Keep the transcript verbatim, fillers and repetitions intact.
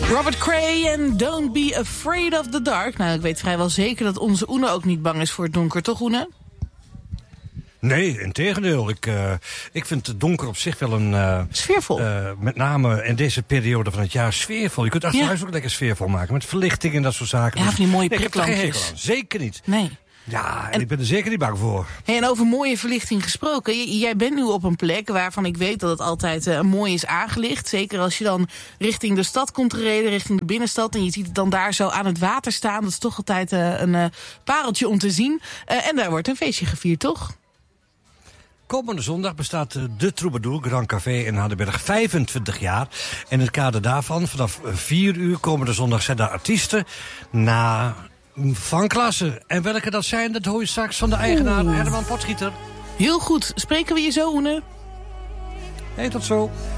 Robert Cray en Don't Be Afraid of the Dark. Nou, ik weet vrijwel zeker dat onze Oene ook niet bang is voor het donker, toch Oene? Nee, integendeel. Ik, uh, ik vind het donker op zich wel een... Uh, sfeervol. Uh, met name in deze periode van het jaar sfeervol. Je kunt achter huis ja. ook lekker sfeervol maken. Met verlichting en dat soort zaken. Ja, dus, van die mooie nee, priklampjes. Ik heb er geen hekel aan. Zeker niet. Nee. Ja, en, en ik ben er zeker niet bang voor. Hey, en over mooie verlichting gesproken. J- jij bent nu op een plek waarvan ik weet dat het altijd uh, mooi is aangelicht. Zeker als je dan richting de stad komt gereden, richting de binnenstad. En je ziet het dan daar zo aan het water staan. Dat is toch altijd uh, een uh, pareltje om te zien. Uh, en daar wordt een feestje gevierd, toch? Komende zondag bestaat de Troubadour Grand Café in Hardenberg vijfentwintig jaar. In het kader daarvan, vanaf vier uur komende zondag zijn daar artiesten na van klasse. En welke dat zijn, dat hoor je straks van de eigenaar Herman Potschieter. Heel goed. Spreken we je zo, Oene? Hey, tot zo.